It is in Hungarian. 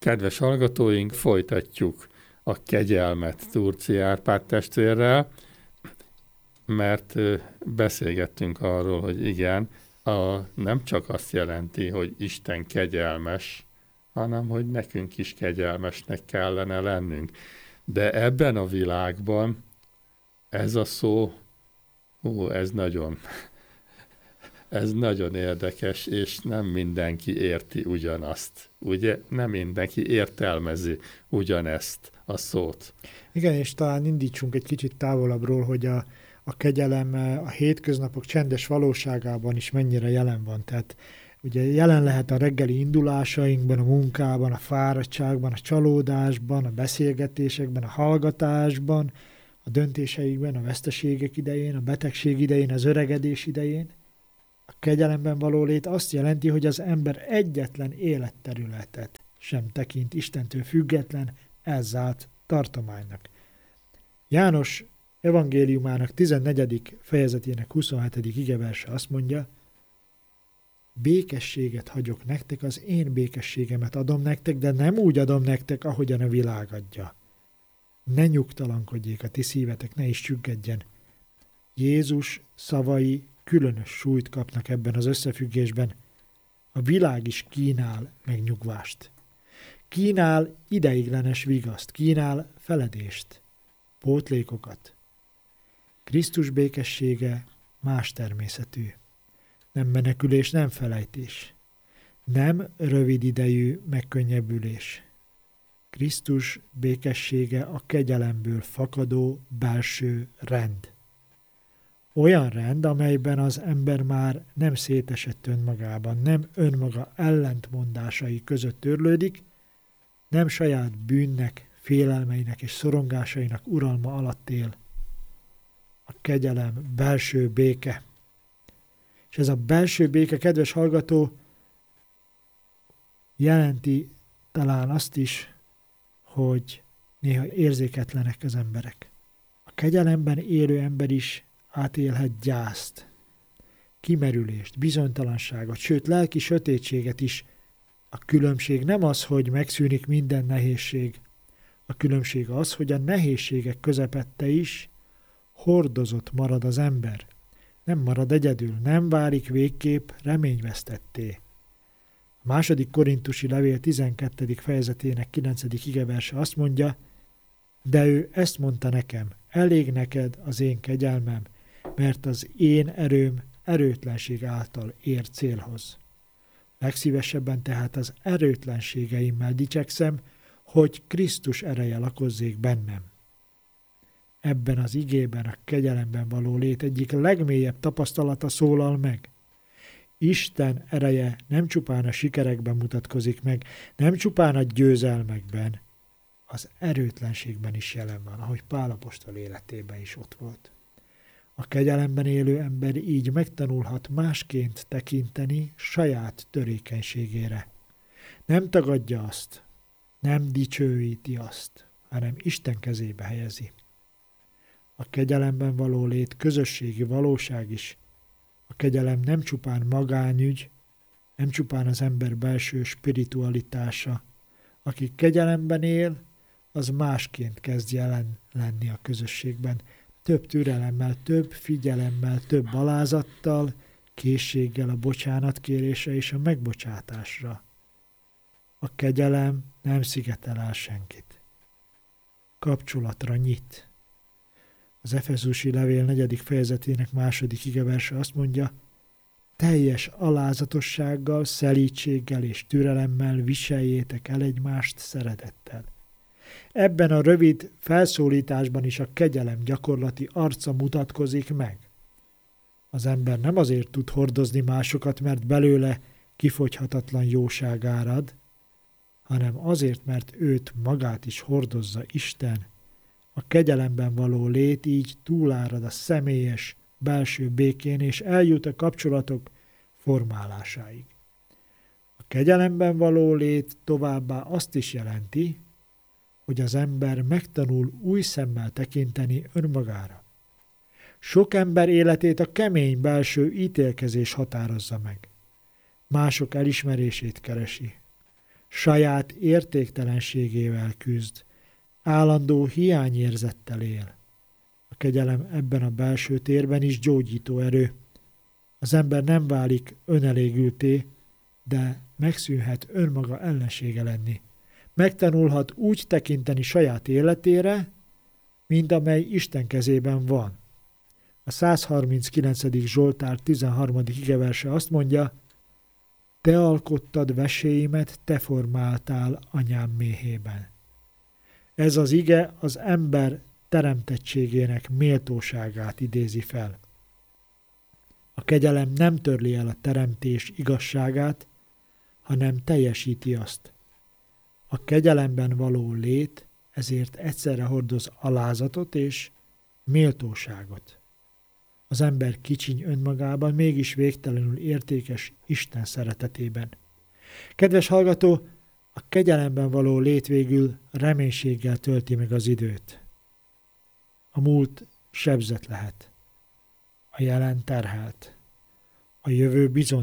Kedves hallgatóink, folytatjuk a kegyelmet Turczi Árpád testvérrel, mert beszélgettünk arról, hogy igen, nem csak azt jelenti, hogy Isten kegyelmes, hanem hogy nekünk is kegyelmesnek kellene lennünk. De ebben a világban ez a szó, ez nagyon érdekes, és nem mindenki érti ugyanazt. Ugye? Nem mindenki értelmezi ugyanezt a szót. Igen, és talán indítsunk egy kicsit távolabbról, hogy a kegyelem a hétköznapok csendes valóságában is mennyire jelen van. Tehát ugye jelen lehet a reggeli indulásainkban, a munkában, a fáradtságban, a csalódásban, a beszélgetésekben, a hallgatásban, a döntéseikben, a veszteségek idején, a betegség idején, az öregedés idején. A kegyelemben való lét azt jelenti, hogy az ember egyetlen életterületet sem tekint Istentől független, elzárt tartománynak. János evangéliumának 14. fejezetének 27. igeverse azt mondja: békességet hagyok nektek, az én békességemet adom nektek, de nem úgy adom nektek, ahogyan a világ adja. Ne nyugtalankodjék a ti szívetek, ne is csüggedjen. Jézus szavai különös súlyt kapnak ebben az összefüggésben. A világ is kínál megnyugvást. Kínál ideiglenes vigaszt, kínál feledést, pótlékokat. Krisztus békessége más természetű. Nem menekülés, nem felejtés. Nem rövid idejű megkönnyebbülés. Krisztus békessége a kegyelemből fakadó belső rend. Olyan rend, amelyben az ember már nem szétesett önmagában, nem önmaga ellentmondásai között törlődik, nem saját bűnnek, félelmeinek és szorongásainak uralma alatt él. A kegyelem belső béke. És ez a belső béke, kedves hallgató, jelenti talán azt is, hogy néha érzéketlenek az emberek. A kegyelemben élő ember is átélhet gyászt, kimerülést, bizonytalanságot, sőt lelki sötétséget is. A különbség nem az, hogy megszűnik minden nehézség. A különbség az, hogy a nehézségek közepette is hordozott marad az ember. Nem marad egyedül, nem válik végképp reményvesztetté. A 2. Korintusi levél 12. fejezetének 9. igeverse azt mondja: de ő ezt mondta nekem, elég neked az én kegyelmem, mert az én erőm erőtlenség által ér célhoz. Legszívesebben tehát az erőtlenségeimmel dicsekszem, hogy Krisztus ereje lakozzék bennem. Ebben az igében, a kegyelemben való lét egyik legmélyebb tapasztalata szólal meg. Isten ereje nem csupán a sikerekben mutatkozik meg, nem csupán a győzelmekben, az erőtlenségben is jelen van, ahogy Pál apostol életében is ott volt. A kegyelemben élő ember így megtanulhat másként tekinteni saját törékenységére. Nem tagadja azt, nem dicsőíti azt, hanem Isten kezébe helyezi. A kegyelemben való lét közösségi valóság is. A kegyelem nem csupán magányügy, nem csupán az ember belső spiritualitása. Aki kegyelemben él, az másként kezd jelen lenni a közösségben. Több türelemmel, több figyelemmel, több alázattal, készséggel a bocsánatkérésre és a megbocsátásra. A kegyelem nem szigetel el senkit. Kapcsolatra nyit. Az Efezusi levél 4. fejezetének 2. igeverse azt mondja: teljes alázatossággal, szelídséggel és türelemmel viseljétek el egymást szeretettel. Ebben a rövid felszólításban is a kegyelem gyakorlati arca mutatkozik meg. Az ember nem azért tud hordozni másokat, mert belőle kifogyhatatlan jóság árad, hanem azért, mert őt magát is hordozza Isten. A kegyelemben való lét így túlárad a személyes, belső békén, és eljut a kapcsolatok formálásáig. A kegyelemben való lét továbbá azt is jelenti, hogy az ember megtanul új szemmel tekinteni önmagára. Sok ember életét a kemény belső ítélkezés határozza meg. Mások elismerését keresi. saját értéktelenségével küzd, állandó hiányérzettel él. A kegyelem ebben a belső térben is gyógyító erő. Az ember nem válik önelégülté, de megszűnhet önmaga ellensége lenni. Megtanulhat úgy tekinteni saját életére, mint amely Isten kezében van. A 139. Zsoltár 13. igeverse azt mondja, te alkottad veséimet, te formáltál anyám méhében. Ez az ige az ember teremtettségének méltóságát idézi fel. A kegyelem nem törli el a teremtés igazságát, hanem teljesíti azt. A kegyelemben való lét ezért egyszerre hordoz alázatot és méltóságot. Az ember kicsiny önmagában, mégis végtelenül értékes Isten szeretetében. Kedves hallgató, a kegyelemben való lét végül reménységgel tölti meg az időt. A múlt sebzett lehet, a jelen terhelt, a jövő bizonytalan.